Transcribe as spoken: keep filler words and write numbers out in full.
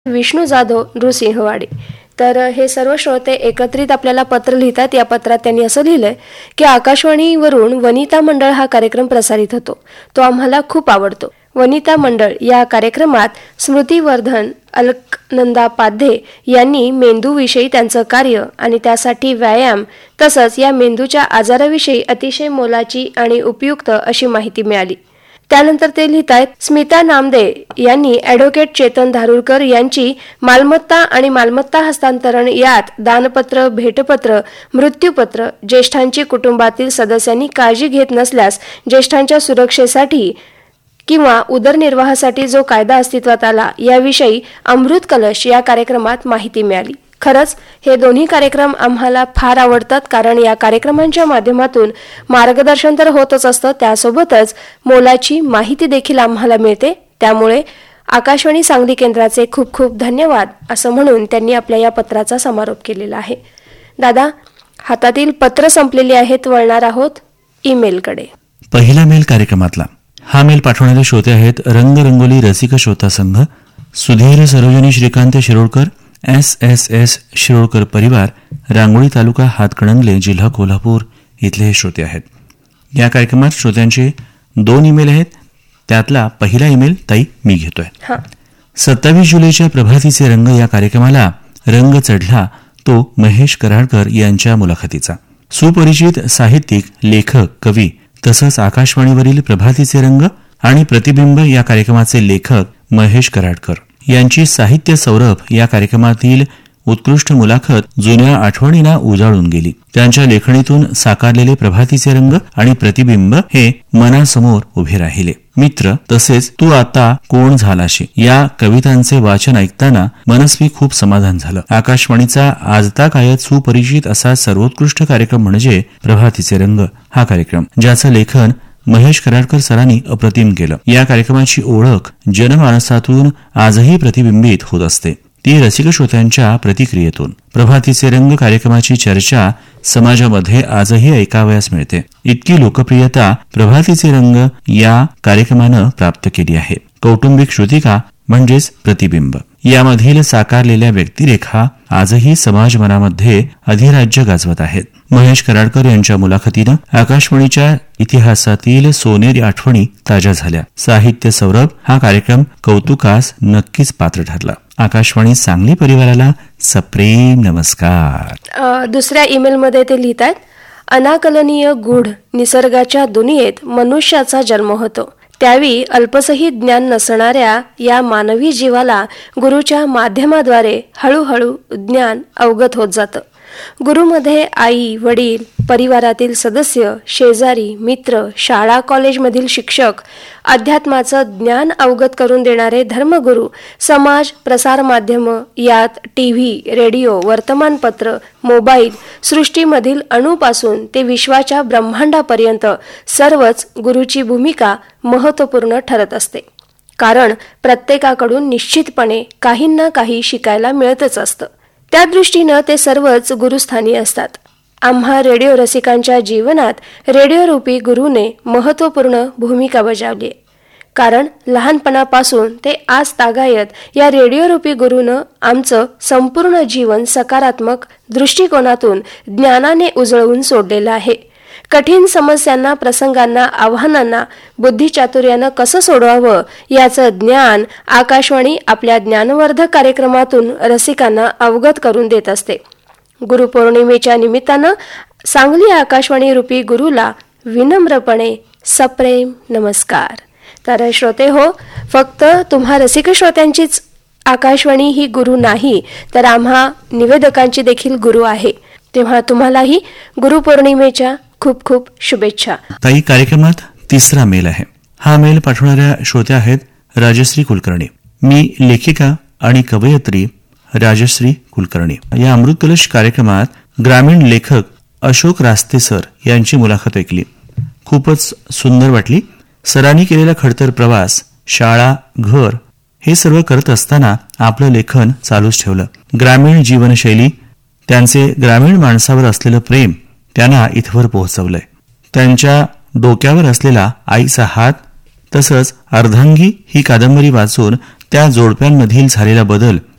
विष्णू जाधव नृसिंहवाडी. तर हे सर्व श्रोते एकत्रित आपल्याला पत्र लिहितात. या पत्रात त्यांनी असं लिहिलंय की आकाशवाणीवरून वनिता मंडळ हा कार्यक्रम प्रसारित होतो, तो आम्हाला खूप आवडतो. वनिता मंडळ या कार्यक्रमात स्मृतिवर्धन अलकनंदा पाध्ये यांनी मेंदूविषयी त्यांचं कार्य आणि त्यासाठी व्यायाम तसंच या मेंदूच्या आजाराविषयी अतिशय मोलाची आणि उपयुक्त अशी माहिती मिळाली. त्यानंतर ते लिहितायत, स्मिता नामदे यांनी ॲडव्होकेट चेतन धारुरकर यांची मालमत्ता आणि मालमत्ता हस्तांतरण यात दानपत्र, भेटपत्र, मृत्यूपत्र ज्येष्ठांची कुटुंबातील सदस्यांनी काळजी घेत नसल्यास ज्येष्ठांच्या सुरक्षेसाठी किंवा उदरनिर्वाहासाठी जो कायदा अस्तित्वात आला याविषयी अमृत कलश या कार्यक्रमात माहिती मिळाली. खरंच हे दोन्ही कार्यक्रम आम्हाला फार आवडतात, कारण या कार्यक्रमांच्या माध्यमातून मार्गदर्शन तर होतच असतं, त्यासोबतच मोलाची माहिती देखील आम्हाला मिळते. त्यामुळे आकाशवाणी सांगली केंद्राचे खूप खूप धन्यवाद असं म्हणून त्यांनी आपल्या या पत्राचा समारोप केलेला आहे. दादा, हातातील पत्र संपलेली आहेत, वळणार आहोत ईमेलकडे. पहिला मेल कार्यक्रमातला हा मेल पाठवणारे श्रोते आहेत रंगरंगोली रसिक श्रोता संघ, Sudhir Sarojini Shrikant Shirodkar, S S S Shirodkar परिवार, रांगोळी तालुका हातकणंगले, जिल्हा कोल्हापूर इथले हे श्रोते आहेत. या कार्यक्रमात श्रोत्यांचे दोन ईमेल आहेत. त्यातला पहिला ईमेल ताई मी घेतोय. सत्तावीस जुलैच्या प्रभातीचे रंग या कार्यक्रमाला रंग चढला तो महेश कराडकर यांच्या मुलाखतीचा. सुपरिचित साहित्यिक, लेखक, कवी तसंच आकाशवाणीवरील प्रभातीचे रंग आणि प्रतिबिंब या कार्यक्रमाचे लेखक महेश कराडकर यांची साहित्य सौरभ या कार्यक्रमातील उत्कृष्ट मुलाखत जुन्या आठवणींना उजाळून गेली. त्यांच्या लेखणीतून साकारलेले प्रभातीचे रंग आणि प्रतिबिंब हे मनासमोर उभे राहिले. मित्र तसेच तू आता कोण झालाशी या कवितांचे वाचन ऐकताना मनस्वी खूप समाधान झालं. आकाशवाणीचा आजतागायत सुपरिचित असा सर्वोत्कृष्ट कार्यक्रम म्हणजे प्रभातीचे रंग हा कार्यक्रम, ज्याचं लेखन महेश कराडकर सरांनी अप्रतिम केलं. या कार्यक्रमाची ओळख जनमानसातून आजही प्रतिबिंबित होत असते, ती रसिक श्रोत्यांच्या प्रतिक्रियेतून. प्रभातीचे रंग कार्यक्रमाची चर्चा समाजामध्ये आजही ऐकावयास मिळते. इतकी लोकप्रियता प्रभातीचे रंग या कार्यक्रमानं प्राप्त केली आहे. कौटुंबिक श्रुतिका म्हणजेच प्रतिबिंब यामधील साकारलेल्या व्यक्तिरेखा आजही समाज मनामध्ये अधिराज्य गाजवत आहेत. महेश कराडकर यांच्या मुलाखतीनं आकाशवाणीच्या इतिहासातील सोनेरी आठवणी ताज्या झाल्या. साहित्य सौरभ हा कार्यक्रम कौतुकास नक्कीच पात्र ठरला. आकाशवाणी सांगली परिवाराला सप्रेम नमस्कार. दुसऱ्या ईमेलमध्ये ते लिहितात, अनाकलनीय गूढ निसर्गाच्या दुनियेत मनुष्याचा जन्म होतो. त्यावेळी अल्पसही ज्ञान नसणाऱ्या या मानवी जीवाला गुरुच्या माध्यमाद्वारे हळूहळू ज्ञान अवगत होत जातं. गुरुमध्ये आई, वडील, परिवारातील सदस्य, शेजारी, मित्र, शाळा कॉलेजमधील शिक्षक, अध्यात्माचं ज्ञान अवगत करून देणारे धर्मगुरू, समाज, प्रसारमाध्यम यात टी व्ही, रेडिओ, वर्तमानपत्र, मोबाईल, सृष्टीमधील अणूपासून ते विश्वाच्या ब्रह्मांडापर्यंत सर्वच गुरुची भूमिका महत्त्वपूर्ण ठरत असते. कारण प्रत्येकाकडून निश्चितपणे काही ना काही शिकायला मिळतच असतं. त्या दृष्टीनं ते सर्वच गुरुस्थानी असतात. आम्हा रेडिओ रसिकांच्या जीवनात रेडिओरूपी गुरुने महत्त्वपूर्ण भूमिका बजावली आहे. कारण लहानपणापासून ते आज तागायत या रेडिओरूपी गुरुनं आमचं संपूर्ण जीवन सकारात्मक दृष्टिकोनातून ज्ञानाने उजळवून सोडलेलं आहे. कठीण समस्यांना, प्रसंगांना, आव्हानांना बुद्धिचातुर्यानं कसं सोडवावं याचं ज्ञान आकाशवाणी आपल्या ज्ञानवर्धक कार्यक्रमातून रसिकांना अवगत करून देत असते. गुरुपौर्णिमेच्या निमित्तानं सांगली आकाशवाणी रूपी गुरुला विनम्रपणे सप्रेम नमस्कार. तर श्रोते हो, फक्त तुम्हा रसिक श्रोत्यांचीच आकाशवाणी ही गुरु नाही, तर आम्हा निवेदकांची देखील गुरु आहे. तेव्हा तुम्हालाही गुरुपौर्णिमेच्या खूप खूप शुभेच्छा. ताई, कार्यक्रमात तिसरा मेल आहे. हा मेल पाठवणाऱ्या श्रोत्या आहेत राजश्री कुलकर्णी. मी लेखिका आणि कवयित्री राजश्री कुलकर्णी. या अमृत कलश कार्यक्रमात ग्रामीण लेखक अशोक रास्ते सर यांची मुलाखत ऐकली. खूपच सुंदर वाटली. सरांनी केलेला खडतर प्रवास, शाळा, घर हे सर्व करत असताना आपलं लेखन चालूच ठेवलं. ग्रामीण जीवनशैली, त्यांचे ग्रामीण माणसावर असलेलं प्रेम त्यांना इथवर पोहोचवलंय. त्यांच्या डोक्यावर असलेला आईचा हात तसंच अर्धांगी ही कादंबरी वाचून त्या जोडप्यांमधील झालेला बदल